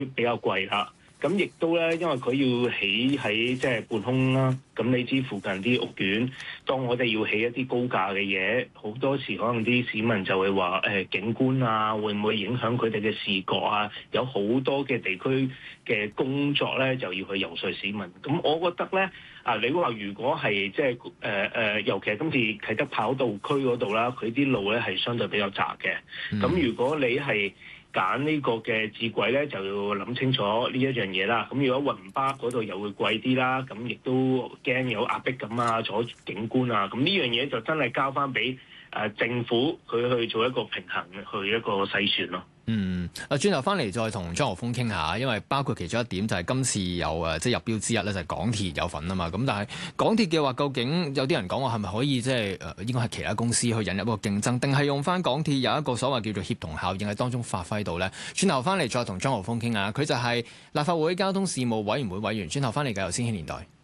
比較貴啦。咁亦都咧，因為佢要起喺即係半空啦。咁你知附近啲屋苑，當我哋要起一啲高價嘅嘢，好多時可能啲市民就會話景觀啊，會唔會影響佢哋嘅視覺啊？有好多嘅地區嘅工作咧，就要去游說市民。咁我覺得咧，你話如果係即係尤其係今次啟德跑道區嗰度啦，佢啲路咧係相對比較窄嘅。咁如果你係揀呢個嘅智軌咧，就要諗清楚呢一樣嘢啦。咁如果雲巴嗰度又會貴啲啦，咁亦都驚有壓迫感啊，阻景觀啊。咁呢樣嘢就真係交翻俾政府佢去做一個平衡，去一個篩選咯。 轉頭翻嚟再同張學鋒傾下，因為包括其中一點就係今次有即係入標之一咧，就係港鐵有份啊嘛。咁但係港鐵嘅話，究竟有啲人講話係咪可以即係應該係其他公司去引入一個競爭，定係用翻港鐵有一個所謂叫做協同效應喺當中發揮到呢？轉頭翻嚟再同張學鋒傾下，佢就係立法會交通事務委員會委員。轉頭翻嚟嘅由千禧年代。